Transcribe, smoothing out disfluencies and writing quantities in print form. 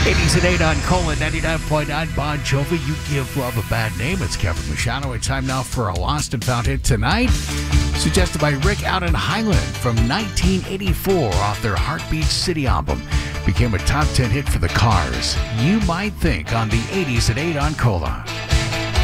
80s at 8 on Cola 99.9 Bon Jovi. You give love a bad name. It's Kevin Machado. It's time now for a lost and found hit tonight. Suggested by Rick out in Highland from 1984 off their Heartbeat City album. Became a top 10 hit for the Cars. You Might Think on the 80s at 8 on Cola.